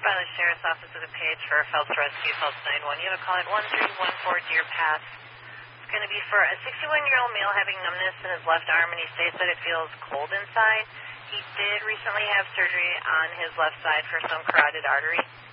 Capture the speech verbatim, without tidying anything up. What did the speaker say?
by the Sheriff's Office of DePage for a Phelps Rescue, Phelps nine one. You have a call at one three one four Deer Pass. It's going to be for a sixty-one-year-old male having numbness in his left arm, and he states that it feels cold inside. He did recently have surgery on his left side for some carotid artery.